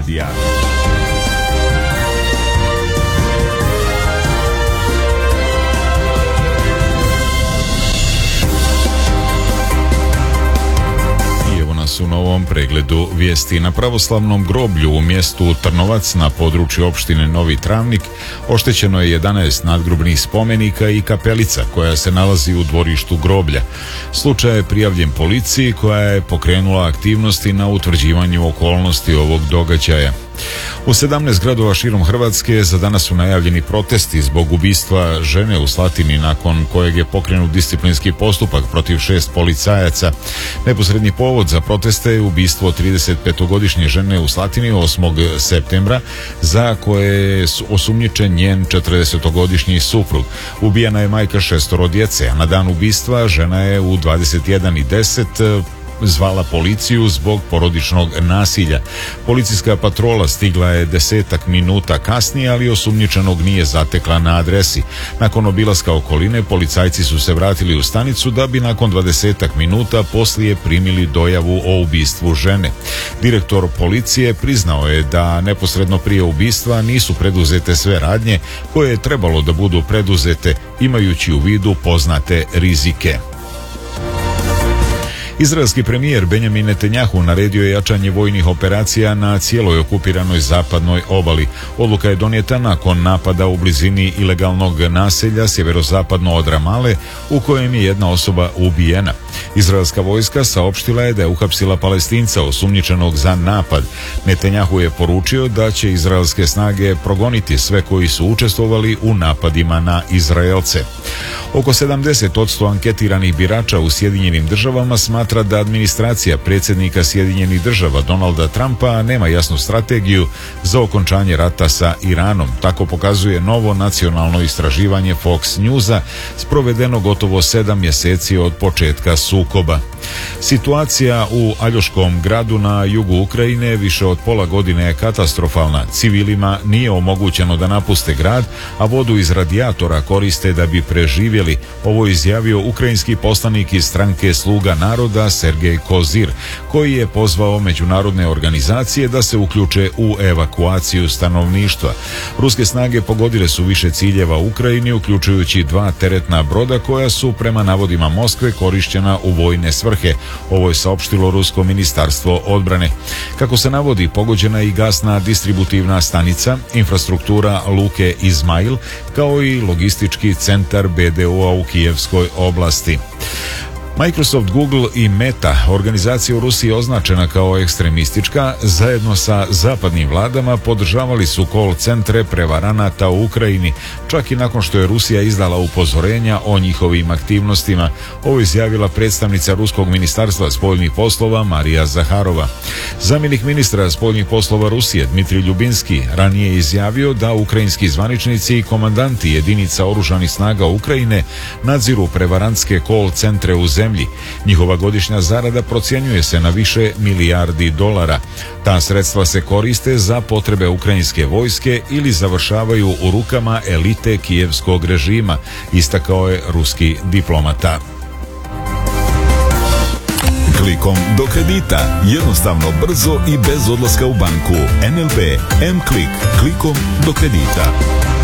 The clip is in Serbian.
radija. U novom pregledu vijesti. Na pravoslavnom groblju u mjestu Trnovac na području opštine Novi Travnik oštećeno je 11 nadgrobnih spomenika i kapelica koja se nalazi u dvorištu groblja. Slučaj je prijavljen policiji koja je pokrenula aktivnosti na utvrđivanju okolnosti ovog događaja. U 17 gradova širom Hrvatske za danas su najavljeni protesti zbog ubistva žene u Slatini, nakon kojeg je pokrenut disciplinski postupak protiv 6 policajaca. Neposredni povod za proteste je ubistvo 35-godišnje žene u Slatini 8. septembra, za koje je osumnjičen njen 40-godišnji suprug. Ubijena je majka 6 djece, a na dan ubistva žena je u 21:10 zvala policiju zbog porodičnog nasilja. Policijska patrola stigla je 10 minuta kasnije, ali osumnjičenog nije zatekla na adresi. Nakon obilaska okoline, policajci su se vratili u stanicu da bi nakon 20 minuta poslije primili dojavu o ubistvu žene. Direktor policije priznao je da neposredno prije ubistva nisu preduzete sve radnje koje je trebalo da budu preduzete, imajući u vidu poznate rizike. Izraelski premijer Benjamin Netanjahu naredio je jačanje vojnih operacija na cijeloj okupiranoj zapadnoj obali. Odluka je donijeta nakon napada u blizini ilegalnog naselja sjeverozapadno od Ramale, u kojem je jedna osoba ubijena. Izraelska vojska saopštila je da je uhapsila Palestinca osumnjičenog za napad. Netanjahu je poručio da će izraelske snage progoniti sve koji su učestvovali u napadima na Izraelce. Oko 70% anketiranih birača u Sjedinjenim državama smatra da administracija predsjednika Sjedinjenih država Donalda Trumpa nema jasnu strategiju za okončanje rata sa Iranom. Tako pokazuje novo nacionalno istraživanje Fox Newsa sprovedeno gotovo 7 mjeseci od početka sukoba. Situacija u Aljoškom gradu na jugu Ukrajine više od pola godine je katastrofalna. Civilima nije omogućeno da napuste grad, a vodu iz radijatora koriste da bi preživjeli. Ovo je izjavio ukrajinski poslanik iz stranke Sluga naroda Sergej Kozir, koji je pozvao međunarodne organizacije da se uključe u evakuaciju stanovništva. Ruske snage pogodile su više ciljeva u Ukrajini, uključujući 2 teretna broda koja su prema navodima Moskve korišćena u vojne svrhe. Ovo je saopštilo Rusko ministarstvo odbrane. Kako se navodi, pogođena je i gasna distributivna stanica, infrastruktura luke Izmail, kao i logistički centar BDO-a u Kijevskoj oblasti. Microsoft, Google i Meta, organizacija u Rusiji označena kao ekstremistička, zajedno sa zapadnim vladama podržavali su call centre prevaranata u Ukrajini, čak i nakon što je Rusija izdala upozorenja o njihovim aktivnostima. Ovo je izjavila predstavnica Ruskog ministarstva spoljnih poslova Marija Zaharova. Zamjenik ministra spoljnih poslova Rusije Dmitrij Ljubinski ranije je izjavio da ukrajinski zvaničnici i komandanti jedinica oružanih snaga Ukrajine nadziru prevarantske call centre u zemlji. Njihova godišnja zarada procjenjuje se na više milijardi dolara. Ta sredstva se koriste za potrebe ukrajinske vojske ili završavaju u rukama elite kijevskog režima, istakao je ruski diplomata. Klikom do kredita. Jednostavno, brzo i bez odlaska u banku. NLB M-Klik. Klikom do kredita.